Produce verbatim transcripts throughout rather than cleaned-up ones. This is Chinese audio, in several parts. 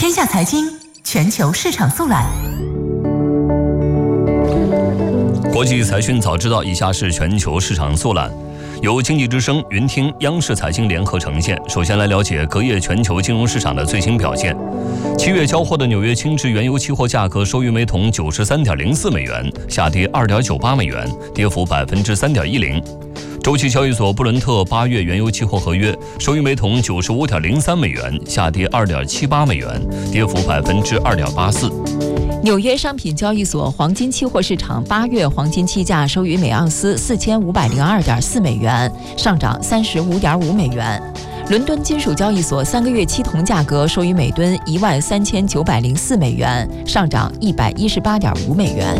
天下财经全球市场速览。 国际财讯早知道，以下是全球市场速览，由经济之声、云听、央视财经联合呈现。首先来了解隔夜全球金融市场的最新表现。七月交货的纽约轻质原油期货价格收于每桶九十三点零四美元，下跌二点九八美元，跌幅百分之三点一零。周期交易所布伦特八月原油期货合约收于每桶九十五点零三美元，下跌二点七八美元，跌幅百分之二点八四。 纽约商品交易所黄金期货市场八月黄金期价收于每盎司四千五百零二点四美元，上涨三十五点五美元。伦敦金属交易所三个月期铜价格收于每吨一万三千九百零四美元，上涨一百一十八点五美元。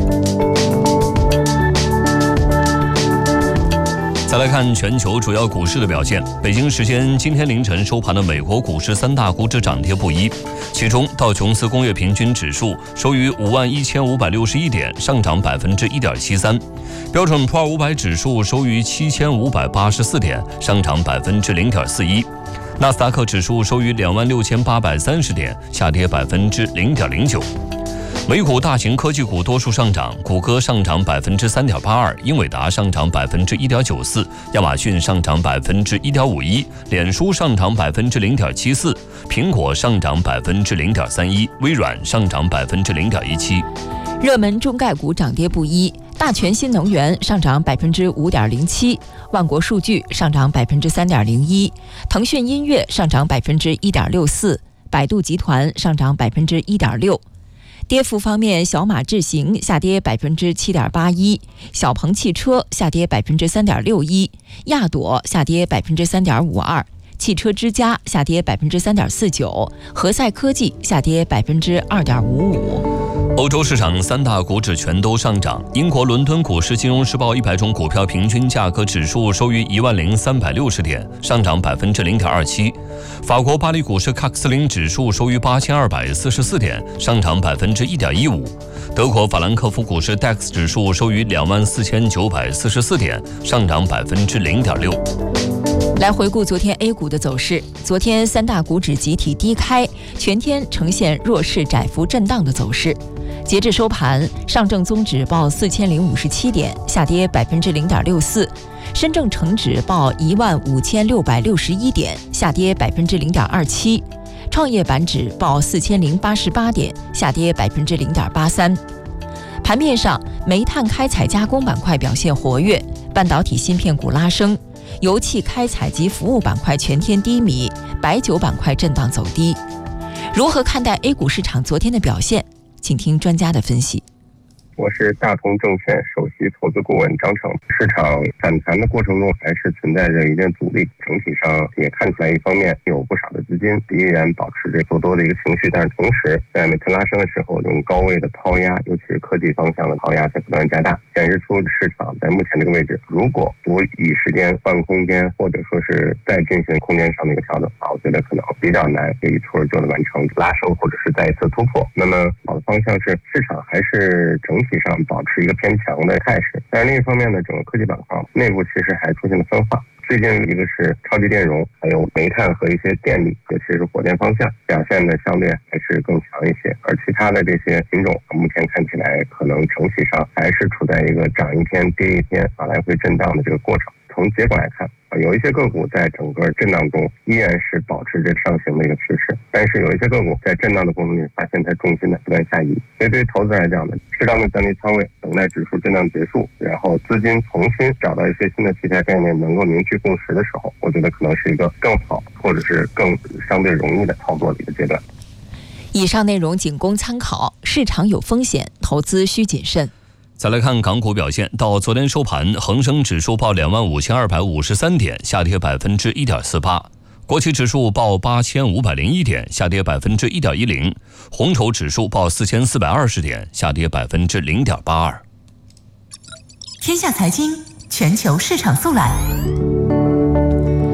再来看全球主要股市的表现。北京时间今天凌晨收盘的美国股市三大股指涨跌不一，其中道琼斯工业平均指数收于五万一千五百六十一点，上涨百分之一点七三；标准普尔五百指数收于七千五百八十四点，上涨百分之零点四一；纳斯达克指数收于两万六千八百三十点，下跌百分之零点零九。美股大型科技股多数上涨，谷歌上涨百分之三点八二，英伟达上涨百分之一点九四，亚马逊上涨百分之一点五一，脸书上涨百分之零点七四，苹果上涨百分之零点三一，微软上涨百分之零点一七。 热门中概股涨跌不一，大全新能源上涨百分之五点零七，万国数据上涨百分之三点零一，腾讯音乐上涨百分之一点六四，百度集团上涨百分之一点六。跌幅方面，小马智行下跌百分之七点八一，小鹏汽车下跌百分之三点六一，亚朵下跌百分之三点五二，汽车之家下跌百分之三点四九，何赛科技下跌百分之二点五五。 欧洲市场三大股指全都上涨，英国伦敦股市金融时报一百种股票平均价格指数收于一万零三百六十点，上涨百分之零点二七。法国巴黎股市喀克斯林指数收于八千二百四十四点，上涨百分之一点一五。德国法兰克福股市 D A X 指数收于两万四千九百四十四点，上涨百分之零点六。 来回顾昨天 A 股的走势，昨天三大股指集体低开，全天呈现弱势窄幅震荡的走势。截至收盘，上证综指报四千零五十七点，下跌百分之零点六四；深证成指报一万五千六百六十一点，下跌百分之零点二七；创业板指报四千零八十八点，下跌百分之零点八三。盘面上，煤炭开采加工板块表现活跃，半导体芯片股拉升，油气开采及服务板块全天低迷，白酒板块震荡走低。如何看待 A 股市场昨天的表现？请听专家的分析。 我是大同证券首席投资顾问张成。市场反弹的过程中还是存在着一定阻力，整体上也看出来，一方面有不少的资金依然保持着做多的一个情绪，但是同时在每次拉升的时候，这种高位的抛压，尤其是科技方向的抛压在不断加大，显示出市场在目前这个位置，如果不以时间换空间，或者说是再进行空间上的一个调整啊，我觉得可能比较难有一蹴而就的完成拉升，或者是再一次突破。那么好的方向是市场还是整体上保持一个偏强的态势，但是另一方面呢，整个科技板块内部其实还出现了分化。最近一个是超级电容，还有煤炭和一些电力，尤其是火电方向表现的相对还是更强一些，而其他的这些品种目前看起来可能整体上还是处在一个涨一天跌一天啊来回震荡的这个过程。从结果来看，有一些个股在整个震荡中依然是保持着上行的一个趋势，但是有一些个股在震荡的过程中发现它重心的不断下移，所以对于投资来讲呢，适当的降低仓位，等待指数震荡结束，然后资金重新找到一些新的题材概念能够凝聚共识的时候，我觉得可能是一个更好或者是更相对容易的操作的一个阶段。 以上内容仅供参考，市场有风险，投资需谨慎。 再来看港股表现，到昨天收盘，恒生指数报两万五千二百五十三点，下跌百分之一点四八；国企指数报八千五百零一点，下跌百分之一点一零；红筹指数报四千四百二十点，下跌百分之零点八二。 天下财经全球市场速览。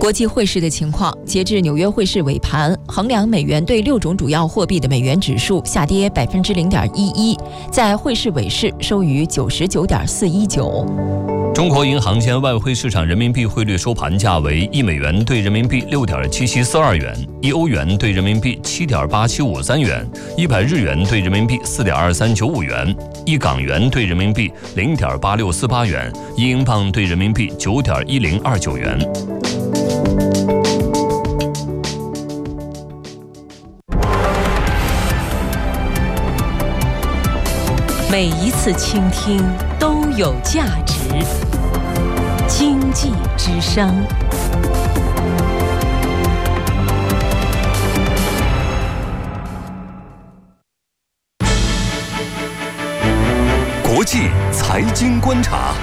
国际汇市的情况，截至纽约汇市尾盘，衡量美元对六种主要货币的美元指数下跌百分之零点一一，在汇市尾市收于九十九点四一九。 中国银行间外汇市场人民币汇率收盘价为一美元兑人民币六点七七四二元，一欧元兑人民币七点八七五三元，一百日元兑人民币四点二三九五元，一港元兑人民币零点八六四八元，一英镑兑人民币九点一零二九元。 每一次倾听都有价值。经济之声。 国际财经观察。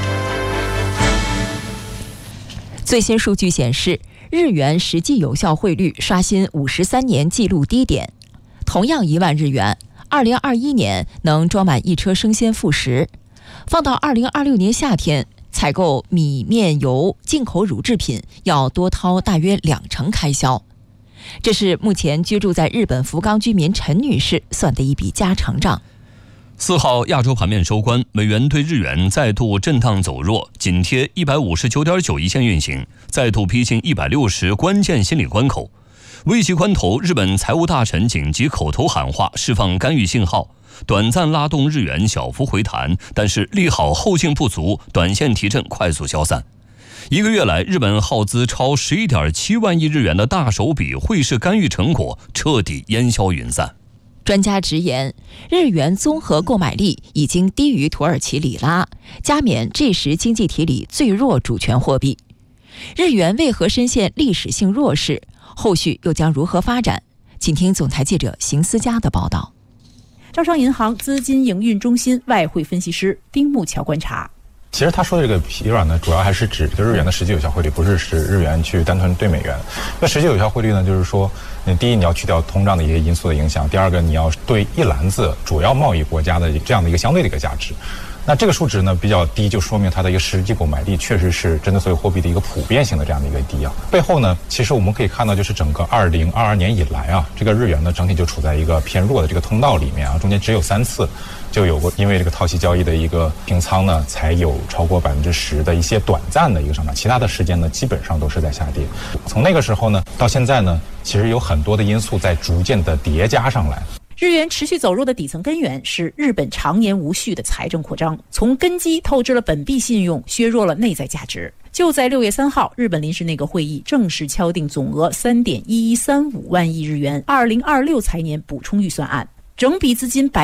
最新数据显示，日元实际有效汇率刷新五十三年纪录低点。同样一万日元，二零二一年能装满一车生鲜副食，放到二零二六年夏天，采购米面油、进口乳制品要多掏大约两成开销。这是目前居住在日本福冈居民陈女士算的一笔家常账。 四号亚洲盘面收官，美元对日元再度震荡走弱，紧贴一百五十九点九一线运行，再度逼近一百六十关键心理关口。危急关头，日本财务大臣紧急口头喊话，释放干预信号，短暂拉动日元小幅回弹，但是利好后劲不足，短线提振快速消散。一个月来，日本耗资超 十一点七万亿日元的大手笔汇市干预成果彻底烟消云散。 专家直言，日元综合购买力已经低于土耳其里拉，加冕这时经济体里最弱主权货币。日元为何深陷历史性弱势？后续又将如何发展？请听总台记者邢思佳的报道。 招商银行资金营运中心外汇分析师丁木桥观察， 其实他说的这个疲软呢，主要还是指这个日元的实际有效汇率，不是使日元去单纯对美元。那实际有效汇率呢，就是说，第一你要去掉通胀的一些因素的影响，第二个你要对一篮子主要贸易国家的这样的一个相对的一个价值。那这个数值呢比较低，就说明它的一个实际购买力确实是针对所有货币的一个普遍性的这样的一个低啊。背后呢，其实我们可以看到，就是整个二零二二年以来啊，这个日元呢整体就处在一个偏弱的这个通道里面啊，中间只有三次就有过因为这个套息交易的一个平仓呢，才有超过百分之十的一些短暂的一个上涨，其他的时间呢基本上都是在下跌。从那个时候呢到现在呢，其实有很多的因素在逐渐的叠加上来。 日元持续走弱的底层根源是日本常年无序的财政扩张，从根基透支了本币信用，削弱了内在价值。就在六月三号，日本临时内阁会议正式敲定总额三点一一三五万亿日元二零二六财年补充预算案，整笔资金百